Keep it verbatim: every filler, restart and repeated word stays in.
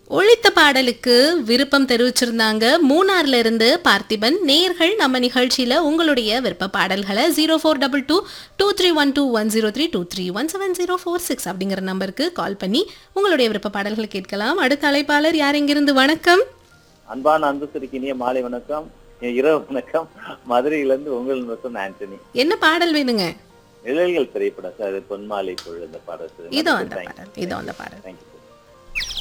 ஒழித்த பாடலுக்கு விருப்பம் தெரிவிச்சிருந்தாங்க மூணார்ல இருந்து பார்த்திபன். நேர்கள் நம்ம நிகழ்ச்சியில உங்களுடைய விருப்ப பாடல்களை zero four double two two three one two one zero three two three one seven zero four six அப்படிங்கிற நம்பருக்கு கால் பண்ணி உங்களுடைய விருப்ப பாடல்களை கேட்கலாம். அடுத்த அழைப்பாளர் யார், எங்கிருந்து? வணக்கம். அன்பான அன்பு சுருக்கினிய மாலை வணக்கம், இரவு வணக்கம். மதுரையிலிருந்து உங்கள் வணக்கம் ஆண்டனி. என்ன பாடல் வேணுங்க? நிழல்கள் திரைப்படம் சார், பொன்மாலை பொழுது இந்த பாடல். இதோ அந்த பாடல், இதோ அந்த பாடல். தேங்க்யூ.